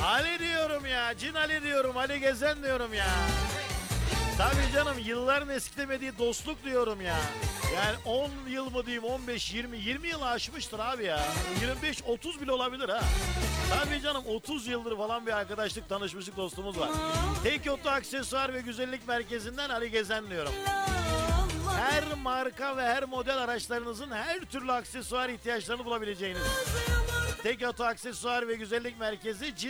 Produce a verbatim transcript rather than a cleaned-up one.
Ali diyorum ya. Cin Ali diyorum. Ali Gezen diyorum ya. Tabii canım, yılların eskitemediği dostluk diyorum ya. Yani on yıl mı diyeyim, on beş yirmi yirmi yıl aşmıştır abi ya. yirmi beş otuz bile olabilir ha. Tabii canım, otuz yıldır falan bir arkadaşlık, tanışmışlık, dostluğumuz var. Tek Oto Aksesuar ve Güzellik Merkezi'nden Ali Gezen diyorum. Her marka ve her model araçlarınızın her türlü aksesuar ihtiyaçlarını bulabileceğiniz Tek Oto Aksesuar ve Güzellik Merkezi